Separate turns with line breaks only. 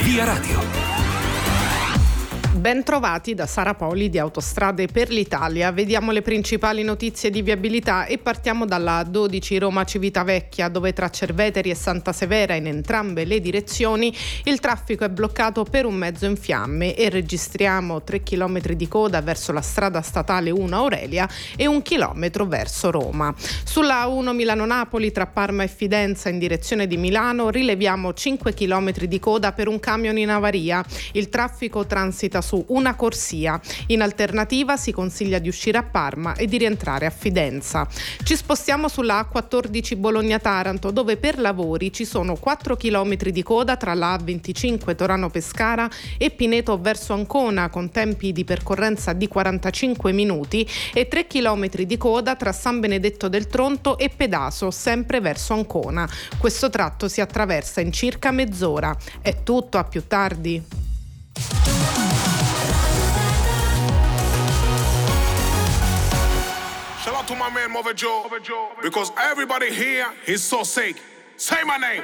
Via Radio.
Ben trovati da Sara Poli di Autostrade per l'Italia. Vediamo le principali notizie di viabilità e partiamo dalla 12 Roma Civitavecchia, dove tra Cerveteri e Santa Severa in entrambe le direzioni il traffico è bloccato per un mezzo in fiamme e registriamo 3 km di coda verso la strada statale 1 Aurelia e 1 chilometro verso Roma. Sulla 1 Milano-Napoli tra Parma e Fidenza in direzione di Milano rileviamo 5 km di coda per un camion in avaria. Il traffico transita su una corsia. In alternativa si consiglia di uscire a Parma e di rientrare a Fidenza. Ci spostiamo sulla A14 Bologna-Taranto, dove per lavori ci sono 4 km di coda tra la A25 Torano-Pescara e Pineto verso Ancona, con tempi di percorrenza di 45 minuti, e 3 km di coda tra San Benedetto del Tronto e Pedaso, sempre verso Ancona. Questo tratto si attraversa in circa mezz'ora. È tutto, a più tardi.
Shout out to my man Mother Joe, because everybody here is so sick. Say my name.